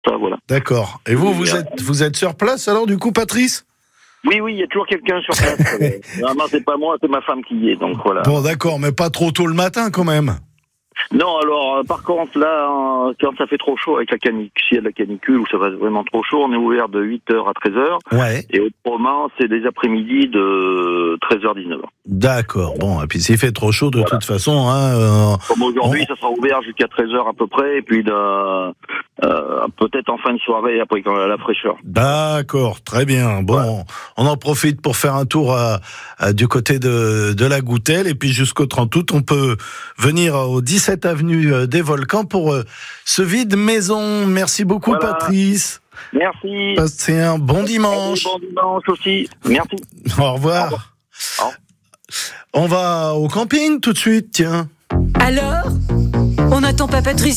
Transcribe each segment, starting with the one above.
Ça, voilà. D'accord. Et vous êtes sur place alors du coup, Patrice ? Oui, il y a toujours quelqu'un sur place. Vraiment, c'est pas moi, c'est ma femme qui y est, donc voilà. Bon, d'accord, mais pas trop tôt le matin quand même. Non, alors, par contre, là, quand ça fait trop chaud avec la canicule, s'il y a de la canicule ou ça va vraiment trop chaud, on est ouvert de 8h à 13h. Ouais. Et autrement, c'est des après-midi de 13h à 19h. D'accord. Bon, et puis s'il fait trop chaud, de toute façon, comme aujourd'hui, ça sera ouvert jusqu'à 13h à peu près, et puis peut-être en fin de soirée, après quand la fraîcheur. D'accord, très bien. Bon, on en profite pour faire un tour du côté de la Goutelle, et puis jusqu'au 30 août, on peut venir au 17 avenue des Volcans pour ce vide maison. Merci beaucoup, voilà. Patrice. Merci. Passez un bon dimanche. Bon dimanche aussi. Merci. Au revoir. Au revoir. On va au camping tout de suite, tiens. Alors ? On n'attend pas Patricia ?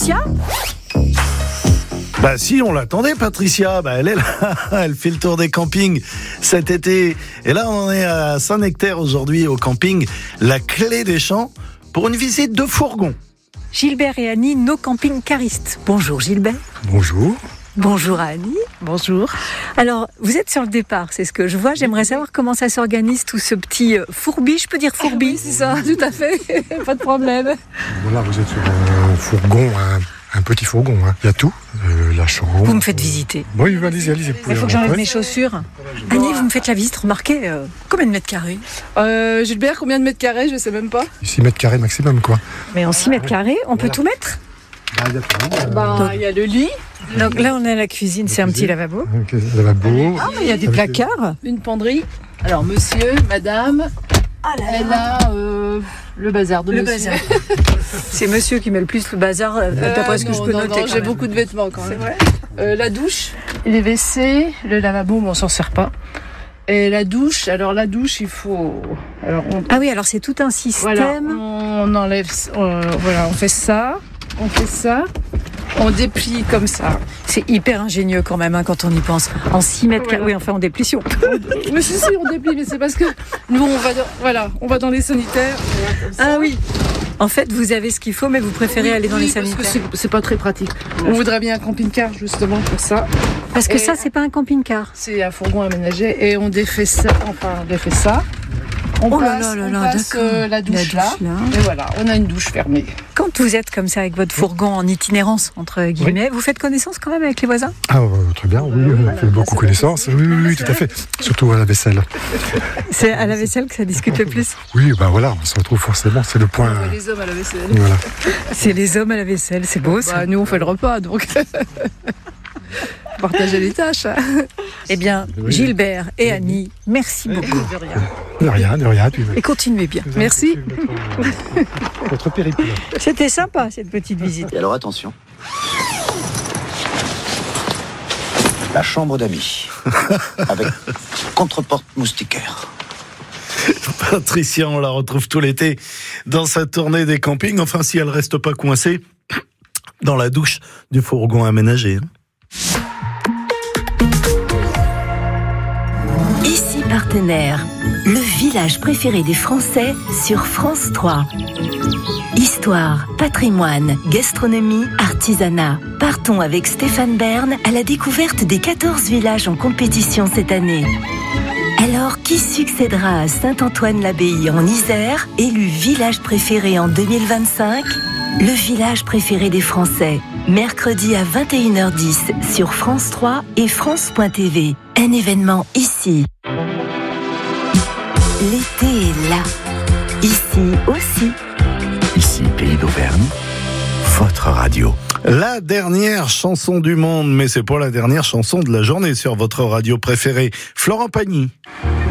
Bah si, on l'attendait, Patricia. Bah elle est là, elle fait le tour des campings cet été. Et là, on en est à Saint-Nectaire aujourd'hui au camping La Clé des Champs pour une visite de fourgon. Gilbert et Annie, nos camping-caristes. Bonjour Gilbert. Bonjour. Bonjour Annie. Bonjour. Alors, vous êtes sur le départ, c'est ce que je vois. J'aimerais savoir comment ça s'organise tout ce petit fourbi. Je peux dire fourbi ? Oui, c'est ça, tout à fait. Pas de problème. Voilà, vous êtes sur un fourgon, un petit fourgon. Il y a tout, la chambre. Vous me faites visiter. Oui, allez-y. Il faut que j'enlève mes chaussures. Annie, vous me faites la visite. Remarquez, combien de mètres carrés ? Gilbert, combien de mètres carrés ? Je sais même pas. 6 mètres carrés maximum, quoi. Mais en 6 mètres carrés, on peut tout mettre ? Il y a le lit. Donc là, on est à la cuisine, c'est un petit lavabo. Lavabo. Ah, mais il y a des placards. Une penderie. Alors, monsieur, madame, elle a le bazar de monsieur. C'est monsieur qui met le plus le bazar, d'après ce que je peux noter. Non, j'ai beaucoup de vêtements quand même. C'est vrai. La douche, les WC, le lavabo, mais on s'en sert pas. Et la douche, il faut... Ah oui, alors c'est tout un système. Voilà, on enlève... on fait ça, on déplie comme ça. C'est hyper ingénieux quand même, quand on y pense. En 6 mètres carrés, oui, enfin on déplie si on peut. Oui, si, on déplie, mais c'est parce que nous, on va dans les sanitaires. Ah oui. En fait, vous avez ce qu'il faut, mais vous préférez aller dans les sanitaires. Parce que c'est pas très pratique. On voudrait bien un camping-car, justement, pour ça. Parce que ça, c'est pas un camping-car. C'est un fourgon aménagé, et on défait ça. On passe la douche là. Et voilà, on a une douche fermée. Quand vous êtes comme ça avec votre fourgon en itinérance, entre guillemets, vous faites connaissance quand même avec les voisins ? Ah, très bien, oui, on fait beaucoup connaissance. Oui, tout à fait. Surtout à la vaisselle. C'est à la vaisselle que ça discute le plus ? Oui, voilà, on se retrouve forcément, c'est le point. C'est les hommes à la vaisselle. Voilà. C'est les hommes à la vaisselle, c'est beau ça. Nous, on fait le repas, donc... Partager les tâches. Eh bien, oui. Gilbert et Annie, merci beaucoup. De rien. Et continuez bien. Merci. Votre périple. C'était sympa, cette petite visite. Et alors, attention. La chambre d'amis. Avec contreporte moustiquaire. Patricia, on la retrouve tout l'été dans sa tournée des campings. Enfin, si elle reste pas coincée dans la douche du fourgon aménagé. Ici Partenaire, le village préféré des Français sur France 3. Histoire, patrimoine, gastronomie, artisanat. Partons avec Stéphane Bern à la découverte des 14 villages en compétition cette année. Alors, qui succédera à Saint-Antoine-l'Abbaye en Isère, élu village préféré en 2025 ? Le village préféré des Français, mercredi à 21h10 sur France 3 et France.tv. Un événement ici. L'été est là. Ici aussi. Ici, Pays d'Auvergne, votre radio. La dernière chanson du monde, mais c'est pas la dernière chanson de la journée sur votre radio préférée. Florent Pagny.